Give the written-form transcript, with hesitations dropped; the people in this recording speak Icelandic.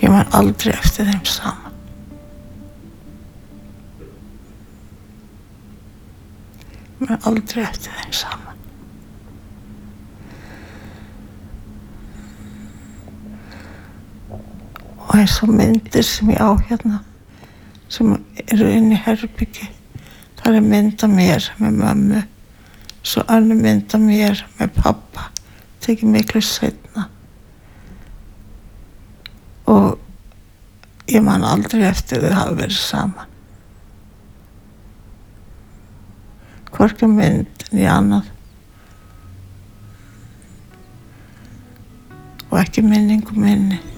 Ég man aldrei eftir þeim saman. Ég man aldrei eftir þeim saman. Og eins og myndir sem ég á hérna, sem eru inn í herbyggi, það er mynd af mér með mömmu, svo önnur mynd af mér með pappa, tekið miklu seinna. Og ég man aldrei eftir þau hafa verið saman. Hvorki mynd né annað. Og ekki minningu minni.